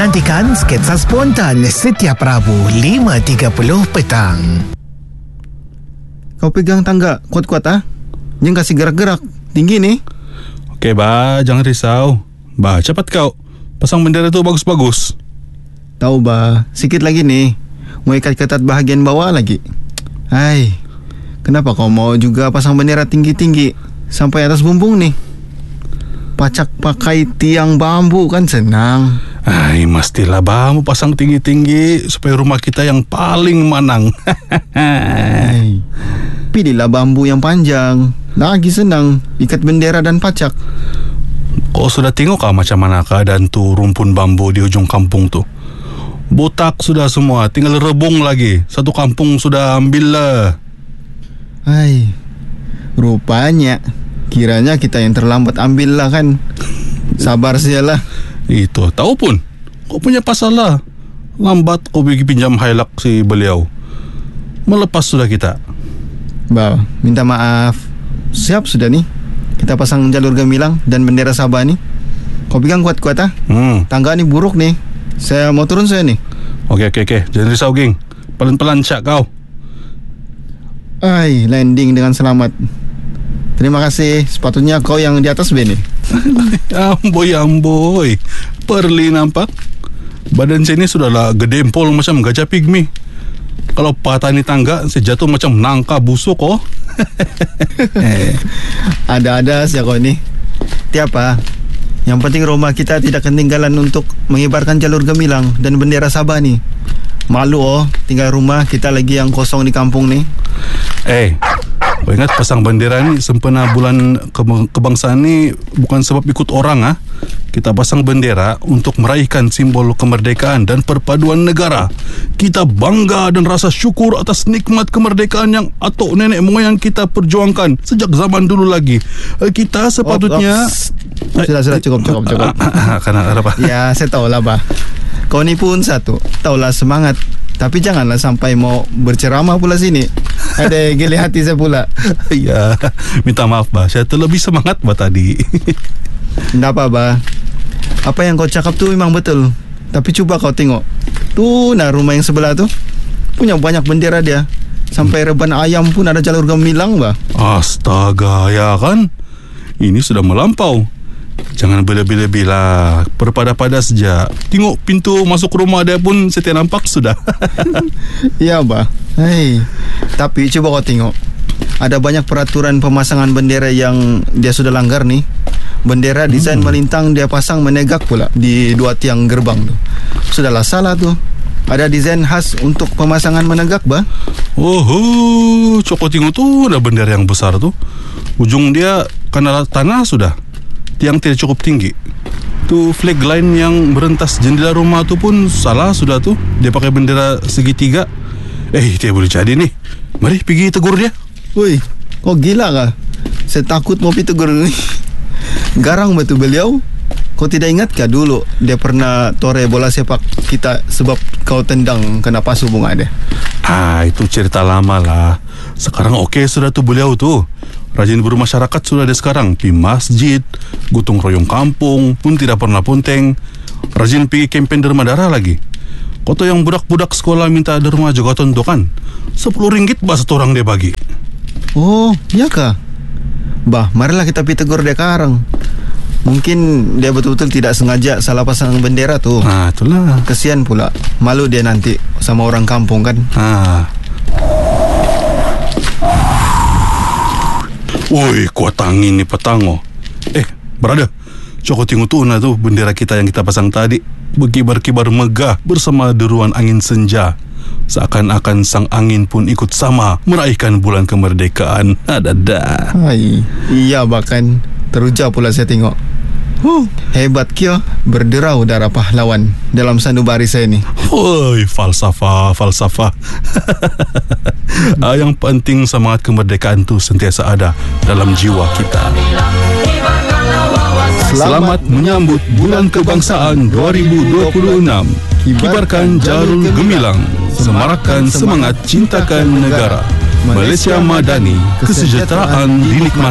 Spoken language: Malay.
Nantikan sketsa spontan setiap Rabu 5.30 petang. Kau pegang tangga kuat-kuat Jangan kasih gerak-gerak. Tinggi nih. Okey, Bah, jangan risau. Bah, cepat kau. Pasang bendera tu bagus-bagus. Tahu, Bah. Sikit lagi nih. Mau ikat ketat bahagian bawah lagi. Hai, kenapa kau mau juga pasang bendera tinggi-tinggi sampai atas bumbung nih? Pacak pakai tiang bambu kan senang. Ai, mestilah Bah, mau pasang tinggi-tinggi supaya rumah kita yang paling manang. Hai, pilihlah bambu yang panjang. Lagi senang ikat bendera dan pacak. Kau sudah tengok macam mana keadaan tu rumpun bambu di ujung kampung tu? Botak sudah semua, tinggal rebung lagi. Satu kampung sudah ambil lah. Hai, rupanya kiranya kita yang terlambat ambil lah kan. Sabar sajalah. Itu, tahu pun kau punya pasal lah. Lambat kau pergi pinjam Hilux si beliau. Melepas sudah kita. Bah, minta maaf. Siap sudah nih. Kita pasang jalur gemilang dan bendera Sabah nih. Kau pegang kuat-kuat Tangga ni buruk nih. Saya mau turun saya nih. Okey. Jangan risau, geng. Pelan-pelan cak kau. Ai, landing dengan selamat. Terima kasih. Sepatutnya kau yang di atas Ben nih. Amboi. Perli nampak. Badan saya ni sudahlah gedempol macam gajah pigmi. Kalau patah ni tangga, saya jatuh macam nangka busuk Ada-ada saja kau ni. Tiapa. Yang penting rumah kita tidak ketinggalan untuk mengibarkan jalur gemilang dan bendera Sabah ni. Malu tinggal rumah kita lagi yang kosong di kampung ni. Kau ingat pasang bendera ni sempena bulan kebangsaan ni bukan sebab ikut orang Kita pasang bendera untuk meraihkan simbol kemerdekaan dan perpaduan negara. Kita bangga dan rasa syukur atas nikmat kemerdekaan yang atuk nenek moyang kita perjuangkan sejak zaman dulu lagi. Kita sepatutnya Sudah cukup. Kenapa apa? Ya, saya tahulah, Bah. Kau ni pun satu. Tahulah semangat. Tapi janganlah sampai mau berceramah pula sini. Ada geli hati saya pula. Ya, minta maaf, Bah. Saya terlebih semangat, Bah, tadi. Tidak apa, Bah. Apa yang kau cakap tu memang betul. Tapi coba kau tengok. Tu rumah yang sebelah tu punya banyak bendera dia. Sampai reban ayam pun ada jalur gemilang, Bah. Astaga, ya kan? Ini sudah melampau. Jangan berlebih-lebih lah. Perpada-pada saja. Tengok pintu masuk rumah dia pun saya nampak sudah. Ya, Bah. Hai. Tapi coba kau tengok. Ada banyak peraturan pemasangan bendera yang dia sudah langgar nih. Bendera desain melintang dia pasang menegak pula di dua tiang gerbang tu. Sudahlah salah tu. Ada desain khas untuk pemasangan menegak, Bah. Coko tengok tu ada bendera yang besar tu. Ujung dia kena tanah sudah. Tiang tidak cukup tinggi. Tu flag line yang merentas jendela rumah tu pun salah sudah tu. Dia pakai bendera segitiga. Dia boleh jadi nih. Mari pergi tegur dia. Woi, kau gila kah? Saya takut mau pergi tegur ni. Garang betul beliau. Kau tidak ingat kah dulu dia pernah tore bola sepak kita sebab kau tendang kena pasu bunga dia? Itu cerita lama lah. Sekarang okey sudah tu beliau tu. Rajin bermasyarakat sudah ada sekarang. Pergi masjid, gotong royong kampung pun tidak pernah ponteng. Rajin pergi kempen derma darah lagi. Kau tahu yang budak-budak sekolah minta derma juga tontokan RM10 bah satu orang dia bagi. Oh, iya kah? Bah, marilah kita pergi tegur dia sekarang. Mungkin dia betul-betul tidak sengaja salah pasang bendera tu. Itulah. Kesian pula. Malu dia nanti sama orang kampung kan. Woi, kuat angin ni petango. Berada. Coba tengok tu bendera kita yang kita pasang tadi. Berkibar-kibar megah bersama deruan angin senja. Seakan-akan sang angin pun ikut sama meraihkan bulan kemerdekaan. Ada. Hai, iya bahkan teruja pula saya tengok. Hebat kio berderau darah pahlawan dalam sanubari saya ni. Woi, falsafah. Yang penting semangat kemerdekaan tu sentiasa ada dalam jiwa kita. Selamat menyambut Bulan Kebangsaan 2026. Kibarkan jalur gemilang, semarakkan semangat cintakan negara. Malaysia Madani, kesejahteraan dinikmati.